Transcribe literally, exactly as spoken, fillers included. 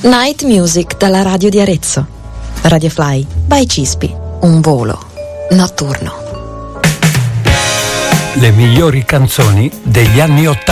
Night Music dalla radio di Arezzo. Radio Fly by Cispi, un volo notturno. Le migliori canzoni degli anni ottanta.